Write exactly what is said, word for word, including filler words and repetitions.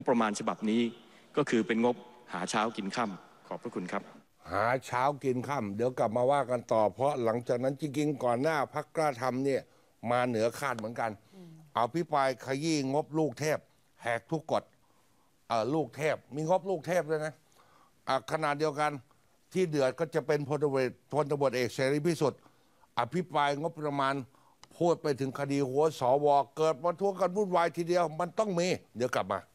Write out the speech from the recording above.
ประมาณฉบับนี้ก็คือเป็นงบหาเช้ากินค่ำขอบพระคุณครับหาเช้ากินค่ำเดี๋ยวกลับมาว่ากันต่อเพราะหลังจากนั้นจริงๆก่อนหน้าพรรคกล้าทำเนี่ยมาเหนือคาดเหมือนกันเอาพิปรายขยี้งบลูกเทพแหกทุกกฎเออลูกเทพมีงบลูกเทพด้วยนะอ่าขนาดเดียวกันที่เดือดก็จะเป็นพลตำรวจพลตำรวจเอกเสรีพิสุทธิ์อภิปรายงบประมาณพูดไปถึงคดีหัวสวเกิดประท้วงกันวุ่นวายทีเดียวมันต้องมีเดี๋ยวกลับมา